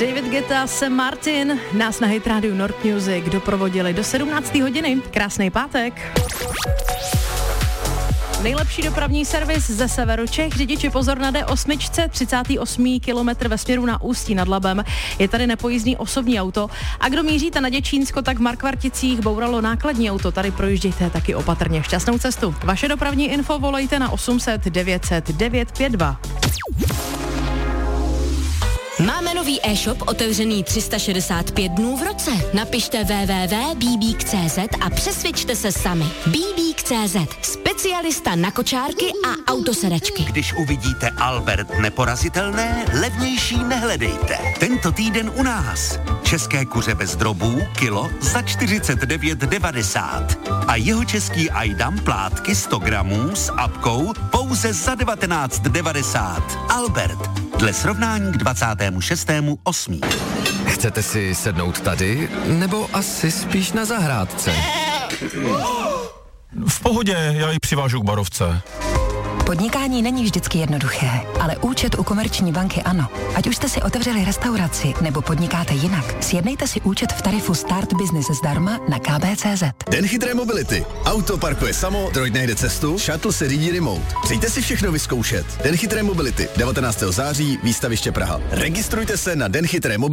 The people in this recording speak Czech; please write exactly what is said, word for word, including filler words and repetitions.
David Guetta, Sam Martin, nás na Hit Radio Nord Music doprovodili do sedmnácté hodiny. Krásný pátek. Nejlepší dopravní servis ze severu Čech. Řidiči pozor na D osm, třicátý osmý kilometr ve směru na Ústí nad Labem. Je tady nepojízdný osobní auto. A kdo míříte na Děčínsko, tak v Markvarticích bouralo nákladní auto. Tady projíždějte taky opatrně. Šťastnou cestu. Vaše dopravní info volejte na osm set devět set devět pět dva. Máme nový e-shop otevřený tři sta šedesát pět dnů v roce. Napište w w w tečka b b k tečka c z a přesvědčte se sami. B B k tečka c z. Specialista na kočárky a autosedačky. Když uvidíte Albert neporazitelné, levnější nehledejte. Tento týden u nás. České kuře bez drobů, kilo za čtyřicet devět devadesát. A jeho český ajdam plátky sto gramů s apkou pouze za devatenáct devadesát. Albert. Dle srovnání k dvacátému šestému osmý Chcete si sednout tady, nebo asi spíš na zahrádce? V pohodě, já ji přivážu k barovce. Podnikání není vždycky jednoduché, ale účet u Komerční banky ano. Ať už jste si otevřeli restauraci nebo podnikáte jinak, sjednejte si účet v tarifu Start Business zdarma na k b tečka c z. Den chytré mobility. Auto parkuje samo, droid najde cestu, shuttle se řídí remote. Přijďte si všechno vyzkoušet. Den chytré mobility. devatenáctého září, výstaviště Praha. Registrujte se na den chytré mobility.